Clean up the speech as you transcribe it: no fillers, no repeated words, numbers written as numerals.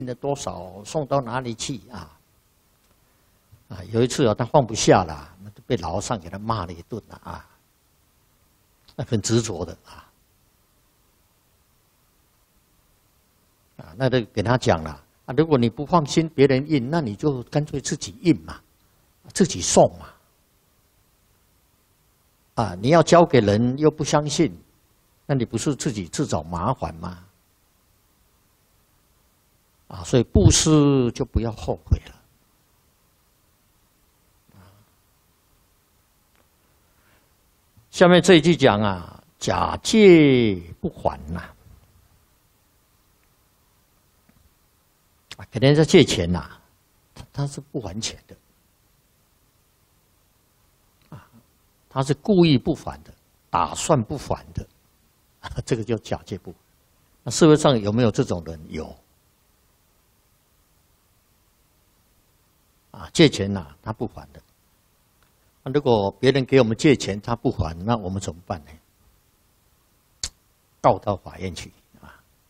了多少，送到哪里去啊？有一次他放不下了，被牢上给他骂了一顿了啊，很执着的啊。那就给他讲了啊，如果你不放心别人印，那你就干脆自己印嘛，自己送嘛。啊，你要交给人又不相信，那你不是自己自找麻烦吗？啊，所以布施就不要后悔了。下面这一句讲啊，假借不还呐。给人家借钱呐，他是不还钱的，他是故意不还的，打算不还的，这个叫假借不还。那社会上有没有这种人？有。借钱呐，他不还的。那如果别人给我们借钱，他不还，那我们怎么办呢？告到法院去。